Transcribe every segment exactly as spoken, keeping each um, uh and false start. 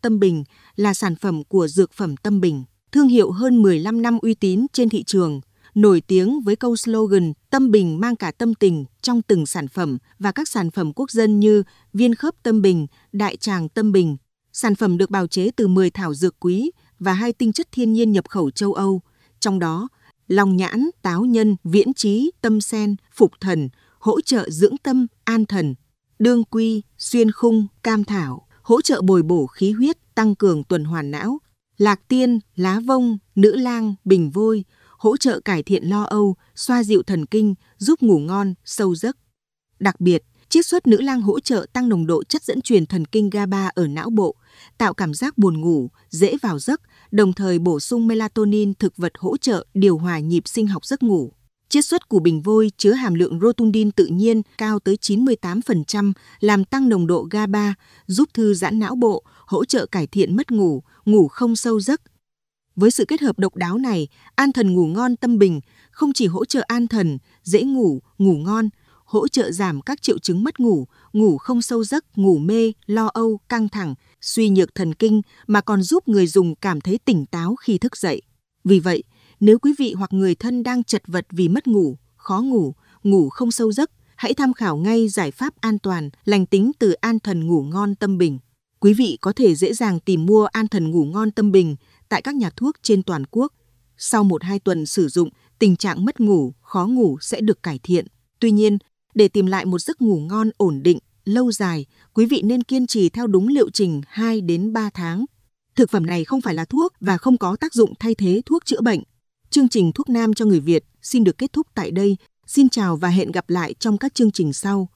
Tâm Bình là sản phẩm của Dược phẩm Tâm Bình, thương hiệu hơn mười lăm năm uy tín trên thị trường, nổi tiếng với câu slogan Tâm Bình mang cả tâm tình trong từng sản phẩm và các sản phẩm quốc dân như viên khớp Tâm Bình, đại tràng Tâm Bình. Sản phẩm được bào chế từ mười thảo dược quý và hai tinh chất thiên nhiên nhập khẩu châu Âu, trong đó long nhãn, táo nhân, viễn trí, tâm sen, phục thần, hỗ trợ dưỡng tâm, an thần, đương quy, xuyên khung, cam thảo, hỗ trợ bồi bổ khí huyết, tăng cường tuần hoàn não, lạc tiên, lá vông, nữ lang, bình vôi, hỗ trợ cải thiện lo âu, xoa dịu thần kinh, giúp ngủ ngon, sâu giấc. Đặc biệt, chiết xuất nữ lang hỗ trợ tăng nồng độ chất dẫn truyền thần kinh GABA ở não bộ, tạo cảm giác buồn ngủ, dễ vào giấc, đồng thời bổ sung melatonin thực vật hỗ trợ điều hòa nhịp sinh học giấc ngủ. Chiết xuất của bình vôi chứa hàm lượng rotundin tự nhiên cao tới chín mươi tám phần trăm, làm tăng nồng độ GABA, giúp thư giãn não bộ, hỗ trợ cải thiện mất ngủ, ngủ không sâu giấc. Với sự kết hợp độc đáo này, An Thần Ngủ Ngon Tâm Bình không chỉ hỗ trợ an thần, dễ ngủ, ngủ ngon, hỗ trợ giảm các triệu chứng mất ngủ, ngủ không sâu giấc, ngủ mê, lo âu, căng thẳng, suy nhược thần kinh mà còn giúp người dùng cảm thấy tỉnh táo khi thức dậy. Vì vậy, nếu quý vị hoặc người thân đang chật vật vì mất ngủ, khó ngủ, ngủ không sâu giấc, hãy tham khảo ngay giải pháp an toàn, lành tính từ An Thần Ngủ Ngon Tâm Bình. Quý vị có thể dễ dàng tìm mua An Thần Ngủ Ngon Tâm Bình tại các nhà thuốc trên toàn quốc. Sau một hai tuần sử dụng, tình trạng mất ngủ, khó ngủ sẽ được cải thiện. Tuy nhiên, để tìm lại một giấc ngủ ngon ổn định, lâu dài, quý vị nên kiên trì theo đúng liệu trình hai đến ba tháng. Thực phẩm này không phải là thuốc và không có tác dụng thay thế thuốc chữa bệnh. Chương trình Thuốc Nam cho người Việt xin được kết thúc tại đây. Xin chào và hẹn gặp lại trong các chương trình sau.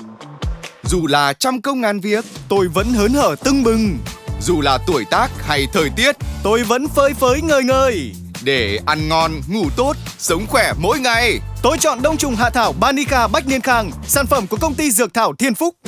Dù là trăm công ngàn việc, tôi vẫn hớn hở tưng bừng. Dù là tuổi tác hay thời tiết, tôi vẫn phơi phới ngời ngời. Để ăn ngon, ngủ tốt, sống khỏe mỗi ngày, tôi chọn đông trùng hạ thảo Banica Bách Niên Khang, sản phẩm của công ty Dược Thảo Thiên Phúc.